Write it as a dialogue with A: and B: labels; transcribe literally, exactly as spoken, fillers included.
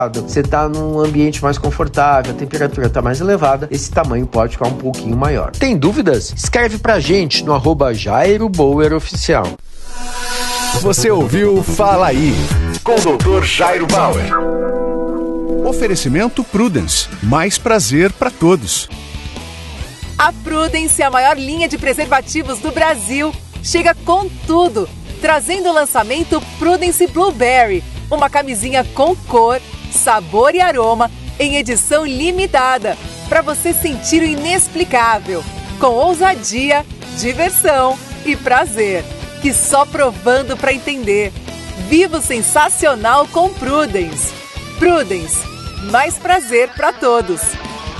A: você está num ambiente mais confortável, a temperatura está mais elevada, esse tamanho pode ficar um pouquinho maior. Tem dúvidas? Escreve pra gente no arroba Jairo Bauer Oficial.
B: Você ouviu Fala Aí, com o doutor Jairo Bauer. Oferecimento Prudence, mais prazer para todos.
C: A Prudence, a maior linha de preservativos do Brasil, chega com tudo, trazendo o lançamento Prudence Blueberry, uma camisinha com cor, sabor e aroma em edição limitada, para você sentir o inexplicável, com ousadia, diversão e prazer, que só provando para entender. Viva o sensacional com Prudence. Prudence, mais prazer para todos.